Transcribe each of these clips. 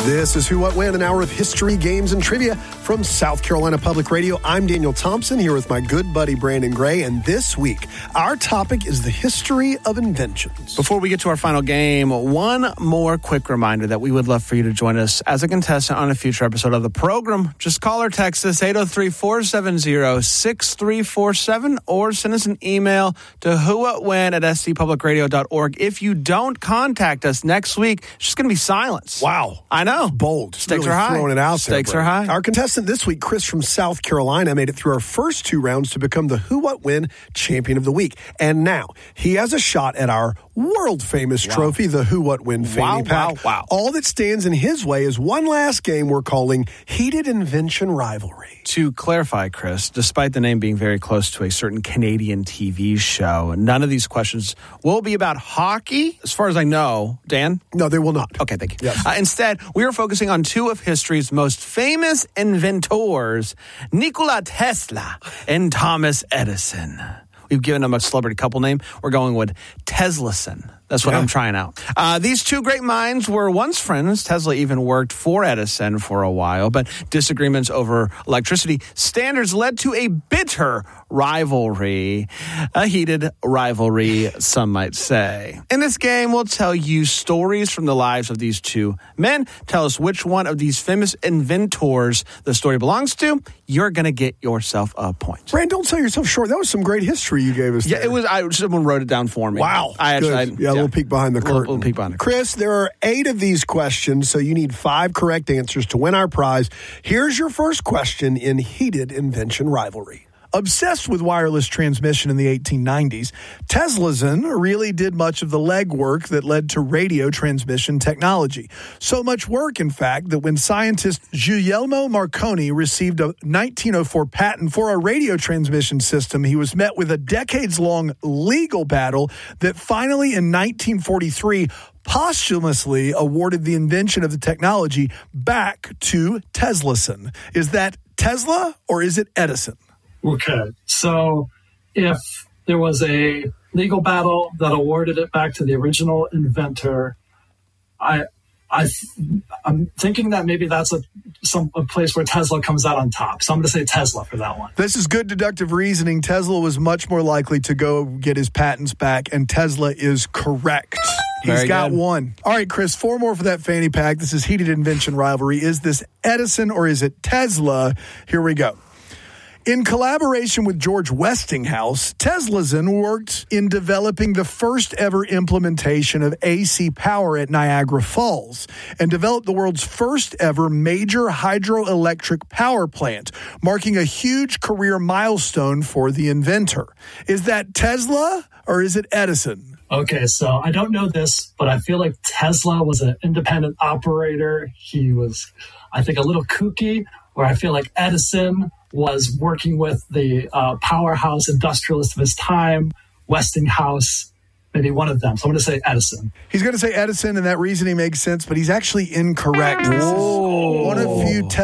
This is Who, What, When, an hour of history, games, and trivia from South Carolina Public Radio. I'm Daniel Thompson here with my good buddy Brandon Gray, and this week, our topic is the history of inventions. Before we get to our final game, one more quick reminder that we would love for you to join us as a contestant on a future episode of the program. Just call or text us 803-470-6347 or send us an email to whowhatwhen@scpublicradio.org. If you don't contact us next week, it's just going to be silence. Wow. I know. Bold. Stakes really are high. Throwing it out Stakes there, are high. Our contestant this week, Chris from South Carolina, made it through our first two rounds to become the Who, What, When Champion of the Week. And now he has a shot at our world-famous trophy, the Who, What, When Fanny Pack. Wow. All that stands in his way is one last game we're calling Heated Invention Rivalry. To clarify, Chris, despite the name being very close to a certain Canadian TV show, none of these questions will be about hockey, as far as I know. Dan? No, they will not. Okay, thank you. Yes. Instead, we are focusing on two of history's most famous inventors, Nikola Tesla and Thomas Edison. We've given them a celebrity couple name. We're going with Teslason. That's what I'm trying out. These two great minds were once friends. Tesla even worked for Edison for a while, but disagreements over electricity standards led to a bitter rivalry, a heated rivalry, some might say. In this game, we'll tell you stories from the lives of these two men. Tell us which one of these famous inventors the story belongs to. You're going to get yourself a point. Brand, don't sell yourself short. That was some great history you gave us. Yeah, there. it was. Someone wrote it down for me. Wow. A little peek behind the curtain. Little peek behind the curtain. Chris, there are 8 of these questions, so you need 5 correct answers to win our prize. Here's your first question in Heated Invention Rivalry. Obsessed with wireless transmission in the 1890s, Teslason really did much of the legwork that led to radio transmission technology. So much work, in fact, that when scientist Guglielmo Marconi received a 1904 patent for a radio transmission system, he was met with a decades-long legal battle that finally, in 1943, posthumously awarded the invention of the technology back to Teslason. Is that Tesla or is it Edison? Okay, so if there was a legal battle that awarded it back to the original inventor, I'm thinking that maybe that's a place where Tesla comes out on top. So I'm going to say Tesla for that one. This is good deductive reasoning. Tesla was much more likely to go get his patents back, and Tesla is correct. He's got one. All right, Chris, 4 more for that fanny pack. This is Heated Invention Rivalry. Is this Edison or is it Tesla? Here we go. In collaboration with George Westinghouse, Teslason worked in developing the first ever implementation of AC power at Niagara Falls and developed the world's first ever major hydroelectric power plant, marking a huge career milestone for the inventor. Is that Tesla or is it Edison? Okay, so I don't know this, but I feel like Tesla was an independent operator. He was, I think, a little kooky, where I feel like Edison was working with the powerhouse industrialist of his time, Westinghouse, maybe one of them. So I'm going to say Edison. He's going to say Edison, and that reasoning makes sense, but he's actually incorrect. This is one of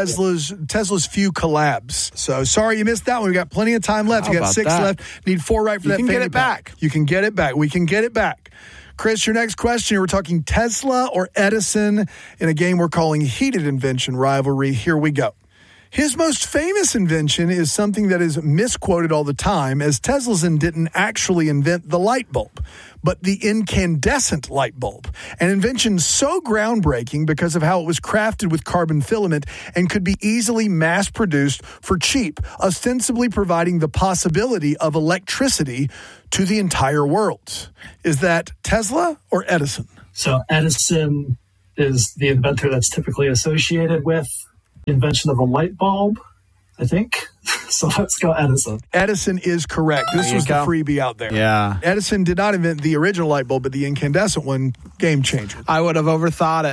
Tesla's few collabs. So sorry you missed that one. We've got plenty of time left. You got 6 left. Need 4 right for that. You can get it back. You can get it back. We can get it back. Chris, your next question. We're talking Tesla or Edison in a game we're calling Heated Invention Rivalry. Here we go. His most famous invention is something that is misquoted all the time, as Teslason didn't actually invent the light bulb, but the incandescent light bulb, an invention so groundbreaking because of how it was crafted with carbon filament and could be easily mass-produced for cheap, ostensibly providing the possibility of electricity to the entire world. Is that Tesla or Edison? So Edison is the inventor that's typically associated with invention of a light bulb, I think. So let's go Edison. Edison is correct. This was the freebie out there. Yeah. Edison did not invent the original light bulb, but the incandescent one, game changer. I would have overthought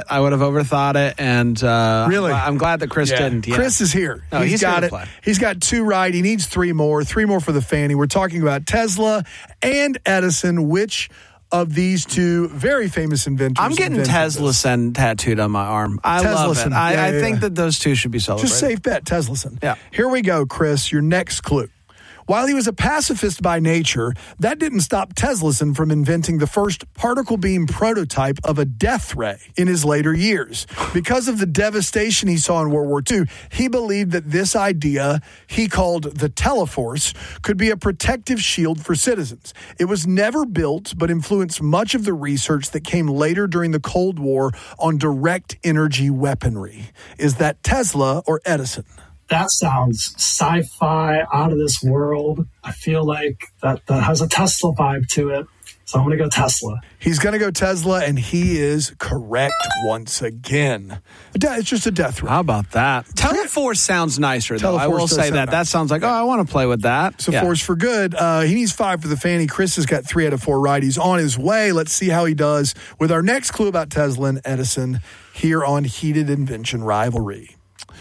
it. And really? I'm glad that Chris didn't. Yeah. Chris is here. No, he's got it. Play. He's got 2 right. He needs 3 more. 3 more for the fanny. We're talking about Tesla and Edison. Which of these two very famous inventors? I'm getting Teslason tattooed on my arm. I love it. I think that those two should be celebrated. Just safe bet, Teslason. Yeah. Here we go, Chris. Your next clue. While he was a pacifist by nature, that didn't stop Teslason from inventing the first particle beam prototype of a death ray in his later years. Because of the devastation he saw in World War II, he believed that this idea, he called the Teleforce, could be a protective shield for citizens. It was never built, but influenced much of the research that came later during the Cold War on direct energy weaponry. Is that Tesla or Edison? That sounds sci-fi, out of this world. I feel like that has a Tesla vibe to it. So I'm going to go Tesla. He's going to go Tesla, and he is correct once again. It's just a death ray. How about that? Teleforce sounds nicer, though. I will say that. That sounds like, I want to play with that. So Force for good. He needs 5 for the fanny. Chris has got 3 out of 4 righties on his way. Let's see how he does with our next clue about Tesla and Edison here on Heated Invention Rivalry.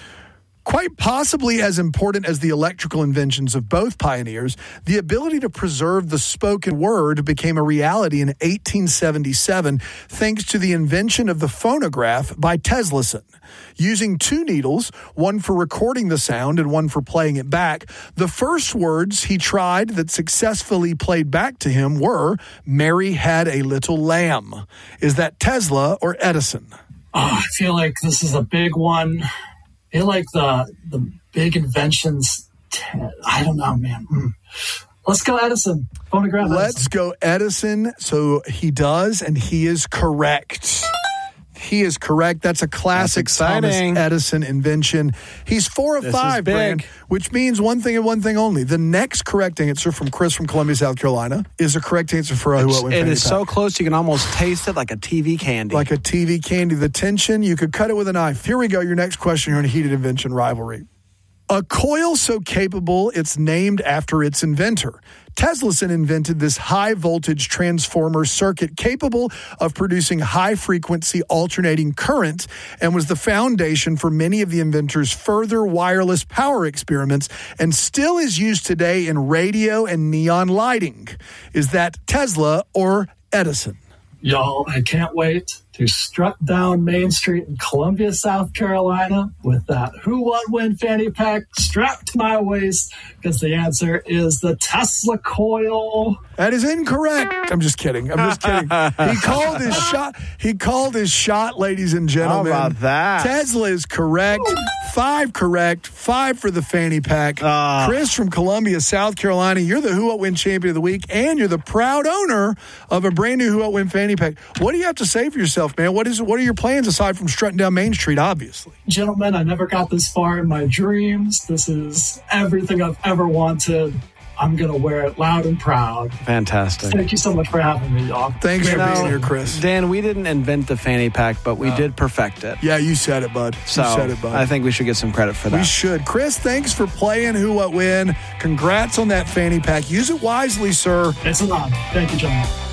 Quite possibly as important as the electrical inventions of both pioneers, the ability to preserve the spoken word became a reality in 1877 thanks to the invention of the phonograph by Teslason. Using 2 needles, one for recording the sound and one for playing it back, the first words he tried that successfully played back to him were, "Mary had a little lamb." Is that Tesla or Edison? I feel like this is a big one. I feel like the big inventions, I don't know, man. Let's go Edison. Phonograph Edison. Let's go Edison. So he does, and he is correct. He is correct. That's a classic Thomas Edison invention. He's 4 of 5, Brand, which means one thing and one thing only. The next correct answer from Chris from Columbia, South Carolina, is a correct answer for Who What Win Fanny It is Pack. so close you can almost taste it like a TV candy. Like a TV candy. The tension, you could cut it with a knife. Here we go. Your next question here on Heated Invention Rivalry. A coil so capable it's named after its inventor. Teslason invented this high-voltage transformer circuit capable of producing high-frequency alternating current and was the foundation for many of the inventor's further wireless power experiments and still is used today in radio and neon lighting. Is that Tesla or Edison? Y'all, I can't wait to strut down Main Street in Columbia, South Carolina with that Who What Win Fanny Pack strapped to my waist, because the answer is the Tesla coil. That is incorrect. I'm just kidding. He called his shot. He called his shot, ladies and gentlemen. How about that? Tesla is correct. 5 correct. 5 for the fanny pack. Chris from Columbia, South Carolina, you're the Who What Win Champion of the Week, and you're the proud owner of a brand new Who What Win Fanny Pack. What do you have to say for yourself, man? What are your plans aside from strutting down Main Street, obviously? Gentlemen, I never got this far in my dreams. This is everything I've ever wanted. I'm going to wear it loud and proud. Fantastic. Thank you so much for having me, y'all. Thanks for being here, Chris. Dan, we didn't invent the fanny pack, but we did perfect it. Yeah, you said it, bud. So you said it, bud. I think we should get some credit for that. We should. Chris, thanks for playing Who What Win. Congrats on that fanny pack. Use it wisely, sir. It's an honor. Thank you, gentlemen.